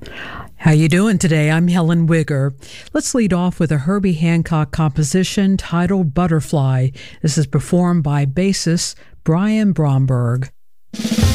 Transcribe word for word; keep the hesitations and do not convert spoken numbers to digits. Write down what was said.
How you doing today? I'm Helen Wigger. Let's lead off with a Herbie Hancock composition titled Butterfly. This is performed by bassist Brian Bromberg.